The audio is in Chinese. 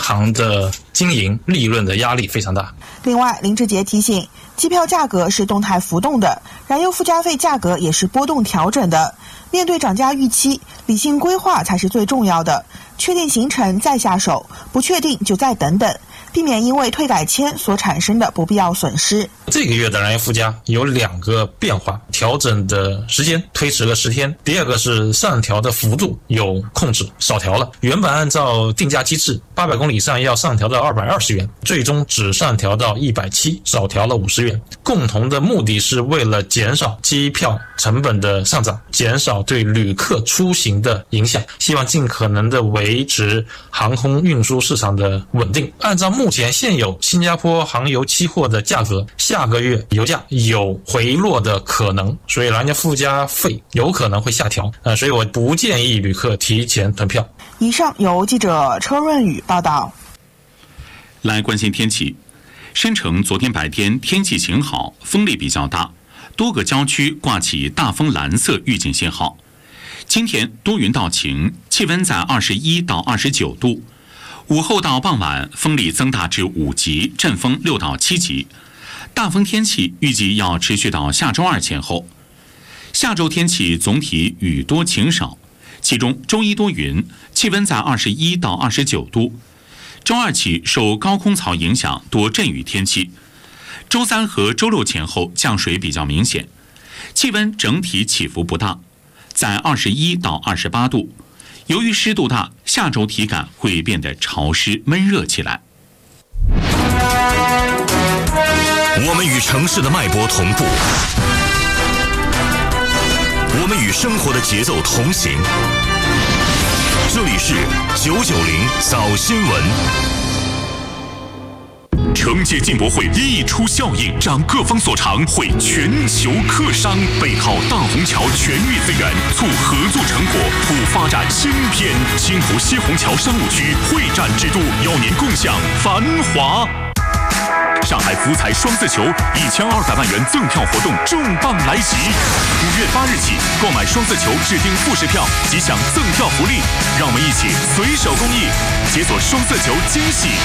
行的经营利润的压力非常大。 另外，林志杰提醒，机票价格是动态浮动的，燃油附加费价格也是波动调整的。面对涨价预期，理性规划才是最重要的。确定行程再下手，不确定就再等等，避免因为退改签所产生的不必要损失。 这个月的燃油附加有2个变化，调整的时间推迟了10天。第二个是上调的幅度有控制，少调了。原本按照定价机制，800公里以上要上调到220元，最终只上调到170，少调了50元。共同的目的是为了减少机票成本的上涨，减少对旅客出行的影响，希望尽可能的维持航空运输市场的稳定。按照目前现有新加坡航油期货的价格，下个月油价有回落的可能，所以燃油附加费有可能会下调，所以我不建议旅客提前囤票。 以上由记者车润宇报道。 来关心天气，申城昨天白天天气晴好，风力比较大，多个郊区挂起大风蓝色预警信号。今天多云到晴，气温在21到29度。午后到傍晚，风力增大至5级，阵风6到7级。大风天气预计要持续到下周2前后。下周天气总体雨多晴少，其中周一多云，气温在21到29度。周2起受高空槽影响，多阵雨天气。周3和周6前后降水比较明显，气温整体起伏不大，在21到28度。由于湿度大，下周体感会变得潮湿闷热起来。 我们与城市的脉搏同步，我们与生活的节奏同行。这里是990早新闻。 惩戒进博会溢出效应，长各方所长，汇全球客商，背靠大虹桥全域资源，促合作成果，普发展新篇。青湖西虹桥商务区会展之都，邀您共享繁华。上海福彩双色球1200万元赠票活动重磅来袭，5月8日起购买双色球指定复式票即享赠票福利，让我们一起随手公益，解锁双色球惊喜